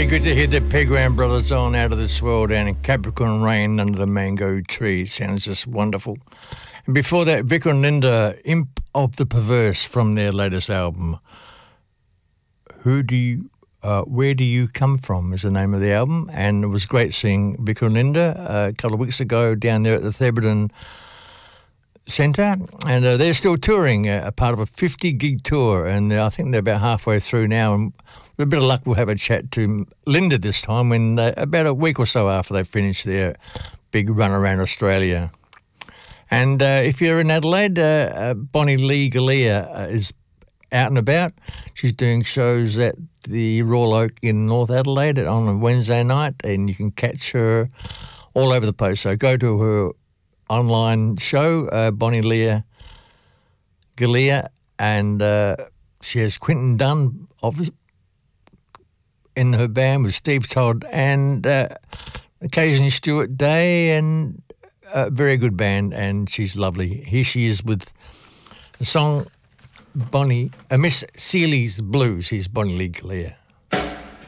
Yeah, good to hear the Pegram Brothers on Out of This World and Capricorn Rain Under the Mango Tree. Sounds just wonderful. And before that, Vic and Linda, Imp of the Perverse from their latest album. Where Do You Come From is the name of the album. And it was great seeing Vic and Linda a couple of weeks ago down there at the Theberton Centre, and they're still touring, a part of a 50-gig tour, and I think they're about halfway through now, and with a bit of luck we'll have a chat to Linda this time, when about a week or so after they finish their big run around Australia. And if you're in Adelaide, Bonnie Lee Galea is out and about. She's doing shows at the Royal Oak in North Adelaide on a Wednesday night, and you can catch her all over the place, so go to her online show, Bonnie Lee Galea, and she has Quinton Dunn in her band with Steve Todd and occasionally Stuart Day, and a very good band, and she's lovely. Here she is with the song Miss Seeley's Blues. Here's Bonnie Lee Galea.